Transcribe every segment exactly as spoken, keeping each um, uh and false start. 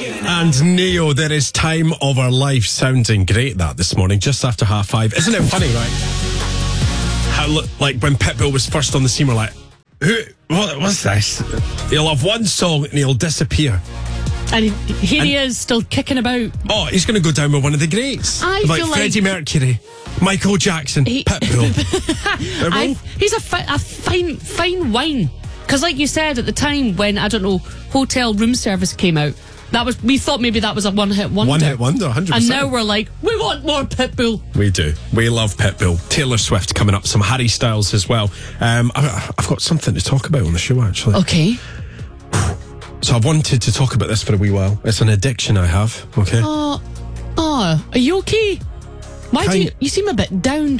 And Neo, there is Time of Our Life, sounding great that this morning, just after half five. Isn't it funny, right? How, like, when Pitbull was first on the scene, we're like, who, what, what's this? He'll have one song and he'll disappear. And he, here and, he is, still kicking about. Oh, he's going to go down with one of the greats. I like feel Freddie like Mercury, Michael Jackson, he, Pitbull. I, he's a, fi- a fine, fine wine. Because like you said, at the time when, I don't know, hotel room service came out, that was we thought maybe that was a one-hit wonder. One-hit wonder, one hundred percent. And now we're like, we want more Pitbull. We do. We love Pitbull. Taylor Swift coming up, some Harry Styles as well. Um, I, I've got something to talk about on the show, actually. Okay. So I've wanted to talk about this for a wee while. It's an addiction I have, okay? Oh, oh, are you okay? Why kind do you, you seem a bit down?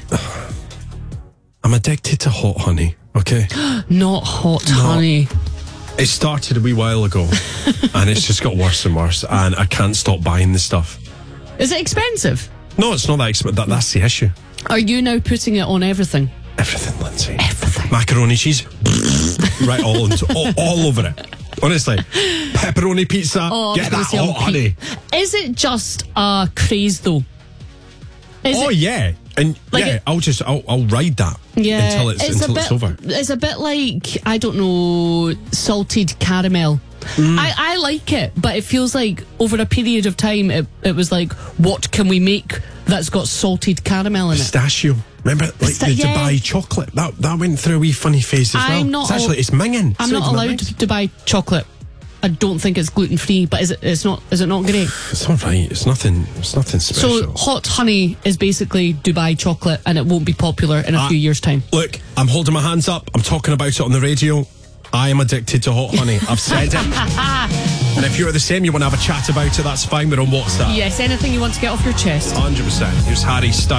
I'm addicted to hot honey, okay? Not hot no. honey. It started a wee while ago, and it's just got worse and worse, and I can't stop buying the stuff. Is it expensive? No, it's not that expensive. That, that's the issue. Are you now putting it on everything? Everything, Lindsay. Everything. Macaroni cheese, right, all, into, all, all over it. Honestly, pepperoni pizza, oh, get that hot honey. Is it just a craze, though? Is oh, it, yeah. And like yeah, it, I'll just, I'll, I'll ride that yeah, until it's, it's, until bit, it's over. It's a bit like, I don't know, salted caramel. Mm. I, I like it, but it feels like over a period of time, it, it was like, what can we make that's got salted caramel in Pistachio. it? Remember, like Pista- the yeah. Dubai chocolate? That that went through a wee funny phase as I'm well. not It's actually, al- it's minging. I'm So not allowed to, to buy chocolate. I don't think it's gluten free, but is it? It's not. Is it not great? It's all right. It's nothing. It's nothing special. So hot honey is basically Dubai chocolate, and it won't be popular in a uh, few years' time. Look, I'm holding my hands up. I'm talking about it on the radio. I am addicted to hot honey. I've said it. And if you're the same, you want to have a chat about it, that's fine. We're on WhatsApp. Yes, anything you want to get off your chest. one hundred percent. Here's Harry Styles.